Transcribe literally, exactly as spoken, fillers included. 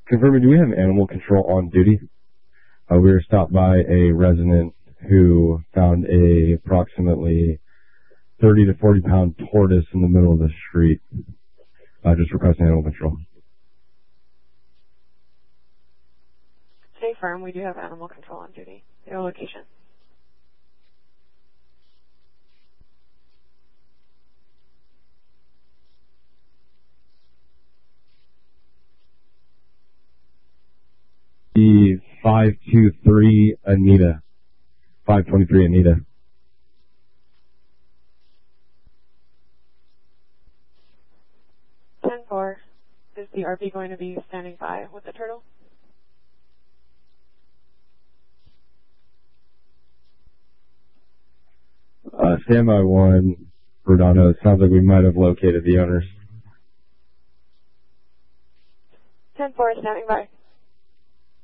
Confirming, do we have animal control on duty? Uh, we were stopped by a resident who found a approximately thirty to forty pound tortoise in the middle of the street. Uh, just requesting animal control. Stay firm, we do have animal control on duty. Your location. The five two three Anita. five twenty-three Anita. ten four. Is the R P going to be standing by with the turtle? Uh, standby one, Redondo. It sounds like we might have located the owners. ten four, standing by.